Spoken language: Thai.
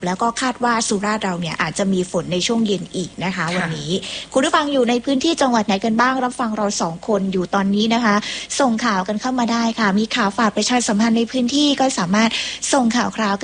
แล้วก็คาดว่าสุราษฎร์เราเนี่ยอาจจะมีฝนในช่วงเย็นอีกนะคะวันนี้คุณผู้ฟังอยู่ในพื้นที่จังหวัดไหนกันบ้างรับฟังเรา2คนอยู่ตอนนี้นะคะส่งข่าวกันเข้ามาได้ค่ะมีข่าวฝากประชาสัมพันธ์ในพื้นที่ก็สามารถส่งข่าวคราว